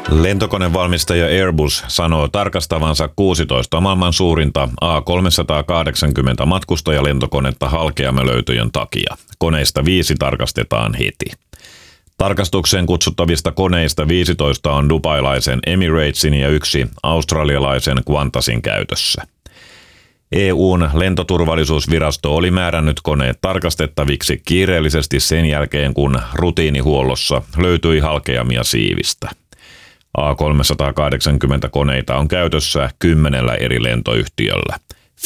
Lentokonevalmistaja Airbus sanoo tarkastavansa 16 maailman suurinta A380 matkustajalentokonetta halkeamölöytöjen takia. Koneista 5 tarkastetaan heti. Tarkastukseen kutsuttavista koneista 15 on dubailaisen Emiratesin ja 1 australialaisen Qantasin käytössä. EU:n lentoturvallisuusvirasto oli määrännyt koneet tarkastettaviksi kiireellisesti sen jälkeen, kun rutiinihuollossa löytyi halkeamia siivistä. A380 koneita on käytössä 10 eri lentoyhtiöllä.